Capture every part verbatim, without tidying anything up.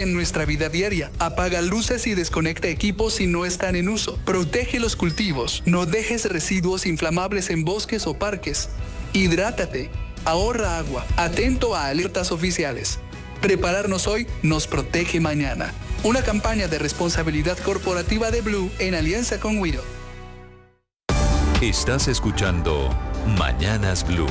en nuestra vida diaria. Apaga luces y desconecta equipos si no están en uso. Protege los cultivos. No dejes residuos inflamables en bosques o parques. Hidrátate. Ahorra agua. Atento a alertas oficiales. Prepararnos hoy nos protege mañana. Una campaña de responsabilidad corporativa de Blue en alianza con Wido. Estás escuchando Mañanas Blue.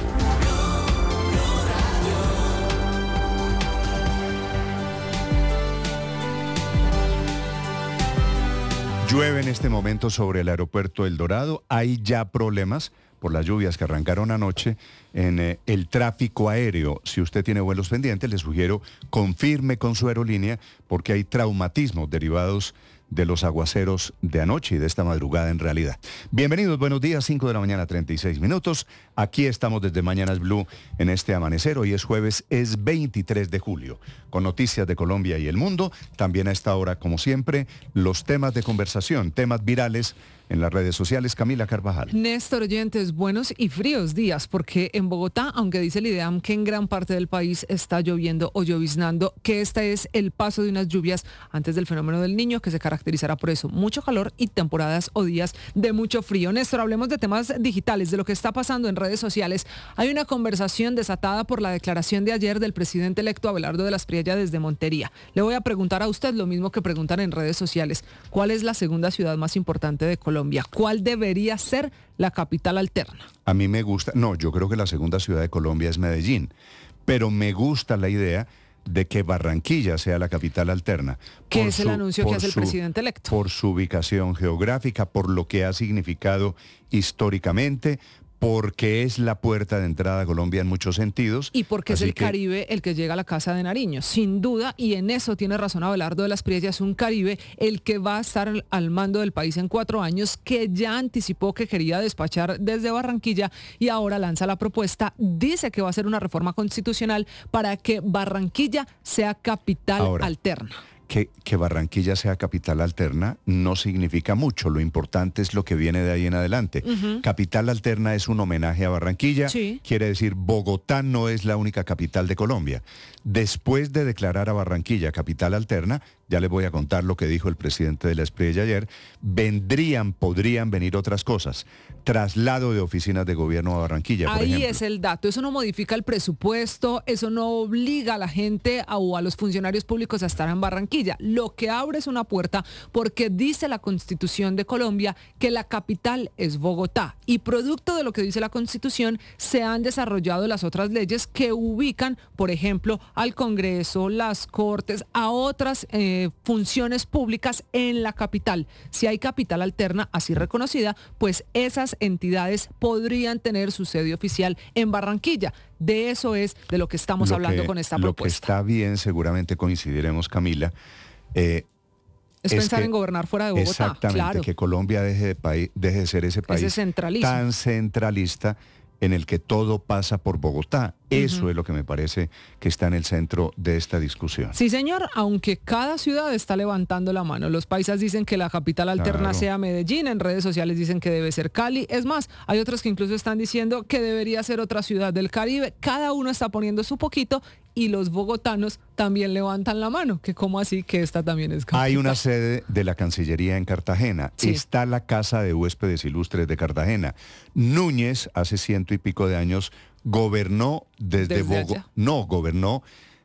Llueve en este momento sobre el aeropuerto El Dorado. Hay ya problemas por las lluvias que arrancaron anoche en eh, el tráfico aéreo. Si usted tiene vuelos pendientes, le sugiero confirme con su aerolínea porque hay traumatismos derivados de los aguaceros de anoche y de esta madrugada en realidad. Bienvenidos, buenos días, cinco de la mañana, treinta y seis minutos. Aquí estamos desde Mañanas Blue en este amanecer. Hoy es jueves, es veintitrés de julio, con noticias de Colombia y el mundo. También a esta hora, como siempre, los temas de conversación, temas virales en las redes sociales. Camila Carvajal. Néstor, oyentes, buenos y fríos días, porque en Bogotá, aunque dice el IDEAM que en gran parte del país está lloviendo o lloviznando, que este es el paso de unas lluvias antes del fenómeno del Niño, que se caracterizará por eso, mucho calor y temporadas o días de mucho frío. Néstor, hablemos de temas digitales, de lo que está pasando en redes sociales. Hay una conversación desatada por la declaración de ayer del presidente electo Abelardo de las Priella desde Montería. Le voy a preguntar a usted lo mismo que preguntan en redes sociales. ¿Cuál es la segunda ciudad más importante de Colombia? ¿Cuál debería ser la capital alterna? A mí me gusta, no, yo creo que la segunda ciudad de Colombia es Medellín, pero me gusta la idea de que Barranquilla sea la capital alterna. ¿Qué es el anuncio que hace el presidente electo? Por su ubicación geográfica, por lo que ha significado históricamente, porque es la puerta de entrada a Colombia en muchos sentidos. Y porque es el que... Caribe el que llega a la Casa de Nariño, sin duda, y en eso tiene razón Abelardo de las Priella, es un Caribe el que va a estar al mando del país en cuatro años, que ya anticipó que quería despachar desde Barranquilla y ahora lanza la propuesta, dice que va a hacer una reforma constitucional para que Barranquilla sea capital ahora, alterna. Que, que Barranquilla sea capital alterna no significa mucho, lo importante es lo que viene de ahí en adelante. Uh-huh. Capital alterna es un homenaje a Barranquilla, sí. Quiere decir Bogotá no es la única capital de Colombia. Después de declarar a Barranquilla capital alterna, ya les voy a contar lo que dijo el presidente de la Espriella ayer, vendrían, podrían venir otras cosas. Traslado de oficinas de gobierno a Barranquilla, por Ahí ejemplo. es el dato, eso no modifica el presupuesto, eso no obliga a la gente a, o a los funcionarios públicos a estar en Barranquilla. Lo que abre es una puerta porque dice la Constitución de Colombia que la capital es Bogotá. Y producto de lo que dice la Constitución se han desarrollado las otras leyes que ubican, por ejemplo, al Congreso, las Cortes, a otras eh, funciones públicas en la capital. Si hay capital alterna así reconocida, pues esas entidades podrían tener su sede oficial en Barranquilla. De eso es de lo que estamos lo hablando que, con esta lo propuesta. Lo que está bien, seguramente coincidiremos, Camila. Eh, es, es pensar que, en gobernar fuera de Bogotá. Exactamente, claro. Que Colombia deje de, país, deje de ser ese país ese tan centralista en el que todo pasa por Bogotá. Eso uh-huh. es lo que me parece que está en el centro de esta discusión. Sí, señor, aunque cada ciudad está levantando la mano. Los paisas dicen que la capital alterna claro. sea Medellín, en redes sociales dicen que debe ser Cali. Es más, hay otros que incluso están diciendo que debería ser otra ciudad del Caribe. Cada uno está poniendo su poquito y los bogotanos también levantan la mano. Que cómo así que esta también es capital. Hay una sede de la Cancillería en Cartagena. Sí. Está la Casa de Huéspedes Ilustres de Cartagena. Núñez, hace ciento y pico de años, gobernó desde, desde Bogotá. No, gobernó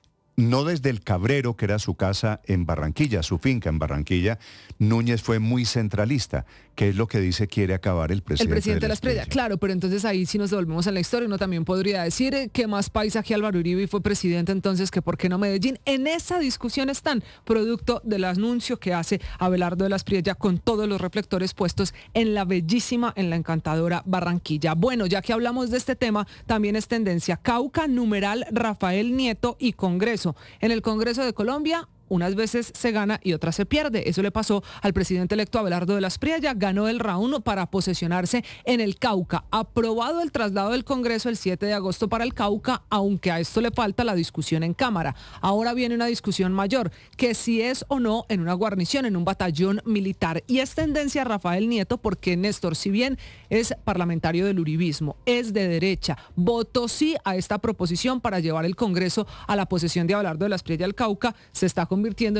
no desde el Cabrero, que era su casa en Barranquilla, su finca en Barranquilla. Núñez fue muy centralista, que es lo que dice quiere acabar el presidente. El presidente de la Espriella. Claro, pero entonces ahí si nos devolvemos en la historia, uno también podría decir que más paisa que Álvaro Uribe fue presidente, entonces que por qué no Medellín. En esa discusión están, producto del anuncio que hace Abelardo de las Priella con todos los reflectores puestos en la bellísima, en la encantadora Barranquilla. Bueno, ya que hablamos de este tema, también es tendencia Cauca, numeral Rafael Nieto y Congreso. En el Congreso de Colombia, unas veces se gana y otras se pierde. Eso le pasó al presidente electo Abelardo de las Priella. Ganó el round para posesionarse en el Cauca. Aprobado el traslado del Congreso el siete de agosto para el Cauca, aunque a esto le falta la discusión en Cámara. Ahora viene una discusión mayor, que si es o no en una guarnición, en un batallón militar. Y es tendencia Rafael Nieto porque Néstor, si bien es parlamentario del uribismo, es de derecha, votó sí a esta proposición para llevar el Congreso a la posesión de Abelardo de las Priella al Cauca, se está convirtiendo